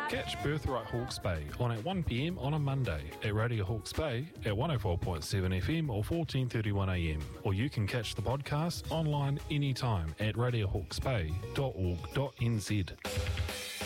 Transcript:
Catch Birthright Hawke's Bay on at 1pm on a Monday at Radio Hawke's Bay at 104.7 FM or 14:31am. Or you can catch the podcast online anytime at radiohawksbay.org.nz.